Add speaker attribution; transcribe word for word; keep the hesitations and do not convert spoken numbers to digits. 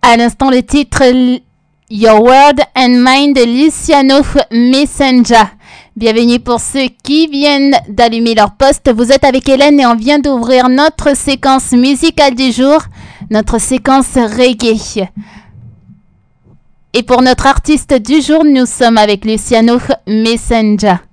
Speaker 1: À l'instant, le titre Your World and Mine de Luciano Messenger. Bienvenue pour ceux qui viennent d'allumer leur poste. Vous êtes avec Hélène et on vient d'ouvrir notre séquence musicale du jour, notre séquence reggae. Et pour notre artiste du jour, nous sommes avec Luciano Messenger.